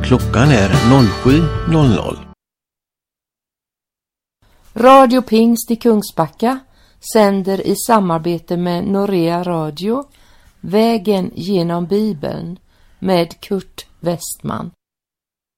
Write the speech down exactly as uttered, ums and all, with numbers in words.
Klockan är sju noll noll. Radio Pingst i Kungsbacka sänder i samarbete med Norea Radio Vägen genom Bibeln med Kurt Westman.